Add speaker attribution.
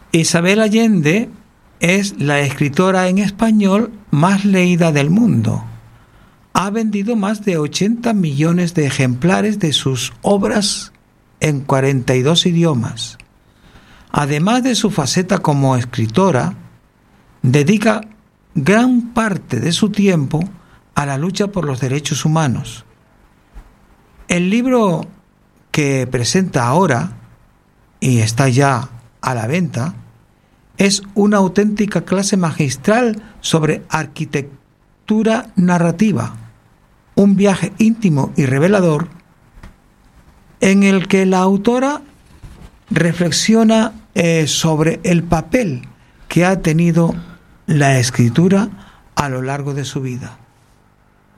Speaker 1: Isabel Allende es la escritora en español más leída del mundo. Ha vendido más de 80 millones de ejemplares de sus obras en 42 idiomas. Además de su faceta como escritora, dedica gran parte de su tiempo a la lucha por los derechos humanos. El libro que presenta ahora, y está ya a la venta, es una auténtica clase magistral sobre arquitectura narrativa, un viaje íntimo y revelador en el que la autora reflexiona sobre el papel que ha tenido la escritura a lo largo de su vida.